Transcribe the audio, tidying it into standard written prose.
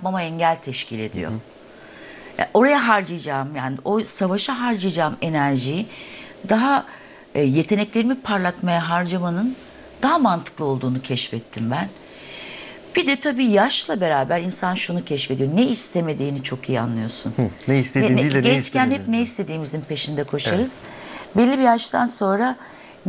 yapmama engel teşkil ediyor. Yani oraya harcayacağım, yani o savaşa harcayacağım enerjiyi daha yeteneklerimi parlatmaya harcamanın daha mantıklı olduğunu keşfettim ben. Bir de tabii yaşla beraber insan şunu keşfediyor. Ne istemediğini çok iyi anlıyorsun. Ne istediğin değil de ne Gençken hep istemediğin. ne istediğimizin peşinde koşarız. Belli bir yaştan sonra